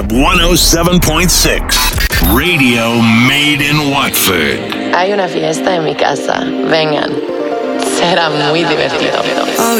Vibe 107.6. Radio made in Watford. Hay una fiesta en mi casa. Vengan. Será muy divertido.